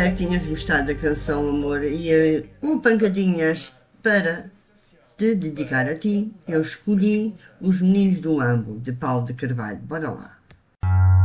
Espero que tenhas gostado da canção, amor. E pancadinhas para te dedicar a ti. Eu escolhi Os Meninos do Ambo, de Paulo de Carvalho. Bora lá.